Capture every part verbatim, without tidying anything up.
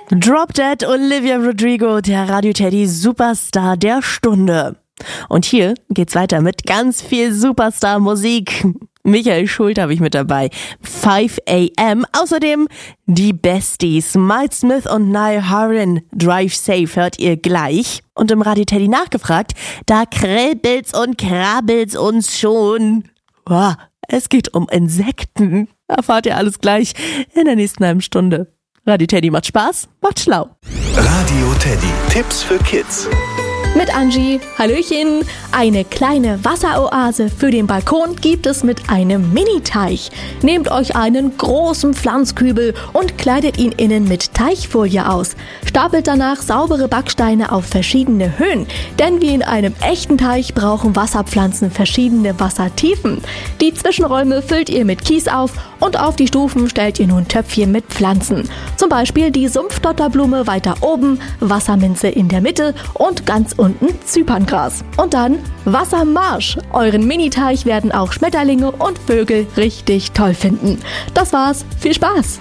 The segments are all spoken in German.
Drop Dead, Olivia Rodrigo, der Radio Teddy Superstar der Stunde. Und hier geht's weiter mit ganz viel Superstar-Musik. Michael Schult habe ich mit dabei. five a m. Außerdem die Besties. Mike Smith und Niall Horan. Drive Safe hört ihr gleich. Und im Radio Teddy nachgefragt, da kribbelt's und krabbelt's uns schon. Wow, es geht um Insekten. Erfahrt ihr alles gleich in der nächsten halben Stunde. Radio Teddy macht Spaß, macht schlau. Radio Teddy, Tipps für Kids. Mit Angie. Hallöchen. Eine kleine Wasseroase für den Balkon gibt es mit einem Mini-Teich. Nehmt euch einen großen Pflanzkübel und kleidet ihn innen mit Teichfolie aus. Stapelt danach saubere Backsteine auf verschiedene Höhen. Denn wie in einem echten Teich brauchen Wasserpflanzen verschiedene Wassertiefen. Die Zwischenräume füllt ihr mit Kies auf und auf die Stufen stellt ihr nun Töpfchen mit Pflanzen. Zum Beispiel die Sumpfdotterblume weiter oben, Wasserminze in der Mitte und ganz unten Zyperngras. Und dann Wassermarsch. Euren Miniteich werden auch Schmetterlinge und Vögel richtig toll finden. Das war's. Viel Spaß!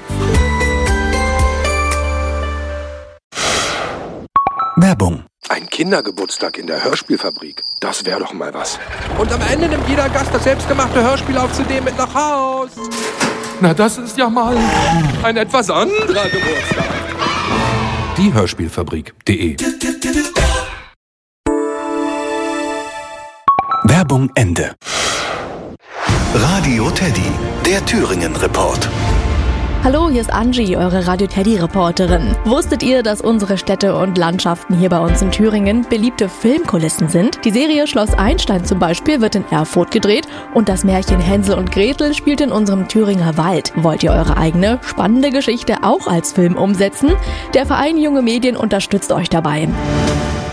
Werbung. Ein Kindergeburtstag in der Hörspielfabrik. Das wäre doch mal was. Und am Ende nimmt jeder Gast das selbstgemachte Hörspiel auf C D mit nach Haus. Na, das ist ja mal ein etwas anderer Geburtstag. Die Hörspielfabrik punkt de Werbung Ende. Radio Teddy, der Thüringen-Report. Hallo, hier ist Angie, eure Radio Teddy-Reporterin. Wusstet ihr, dass unsere Städte und Landschaften hier bei uns in Thüringen beliebte Filmkulissen sind? Die Serie Schloss Einstein zum Beispiel wird in Erfurt gedreht und das Märchen Hänsel und Gretel spielt in unserem Thüringer Wald. Wollt ihr eure eigene, spannende Geschichte auch als Film umsetzen? Der Verein Junge Medien unterstützt euch dabei.